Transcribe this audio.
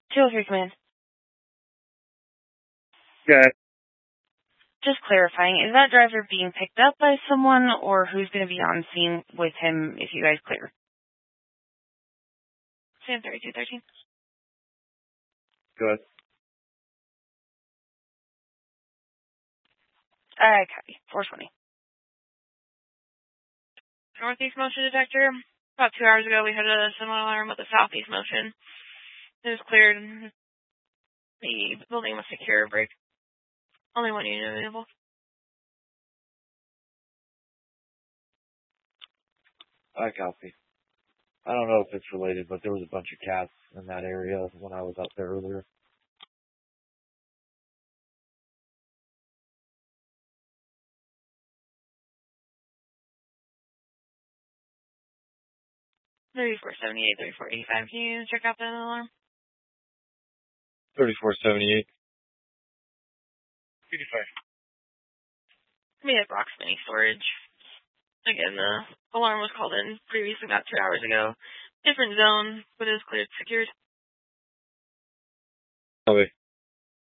203 Command. Okay. Just clarifying, is that driver being picked up by someone, or who's going to be on scene with him if you guys clear? Sam 3213. Good. Copy. 420. Northeast motion detector. About 2 hours ago, we had a similar alarm with a southeast motion. It was cleared. The building was secure. Break. Only one unit available. I copy. I don't know if it's related, but there was a bunch of cats in that area when I was out there earlier. Thirty-four 3485. Can you check out that alarm? 3478. 35. We had Brock's Mini Storage. Again, the alarm was called in previously about 2 hours ago. Different zone, but it was cleared, secured. Copy.